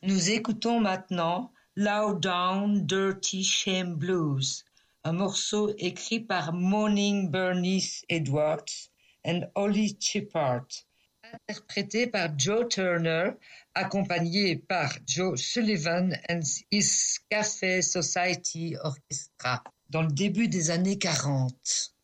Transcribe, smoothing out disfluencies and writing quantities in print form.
Nous écoutons maintenant Low Down Dirty Shame Blues, un morceau écrit par Moaning Bernice Edwards et Holly Chippard, interprété par Joe Turner, accompagné par Joe Sullivan and his Cafe Society Orchestra, dans le début des années 40.